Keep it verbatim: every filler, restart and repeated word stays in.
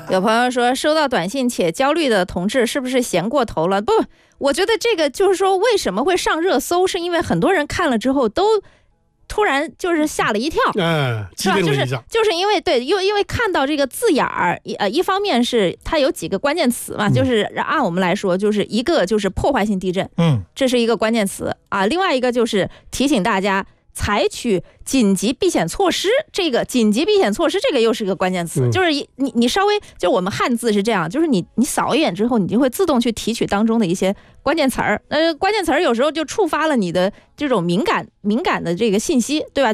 有朋友说收到短信且焦虑的同志是不是闲过头了？不，我觉得这个就是说为什么会上热搜，是因为很多人看了之后都突然就是吓了一跳， 嗯， 是吧？就是就是因为对，因为因为看到这个字眼儿，呃，一方面是它有几个关键词嘛，嗯、就是按我们来说，就是一个就是破坏性地震， 嗯， 这是一个关键词啊，另外一个就是提醒大家采取紧急避险措施，这个紧急避险措施这个又是一个关键词，嗯、就是你你稍微就我们汉字是这样，就是你你扫一眼之后，你就会自动去提取当中的一些关键词儿，呃，关键词儿有时候就触发了你的这种敏感敏感的这个信息，对吧？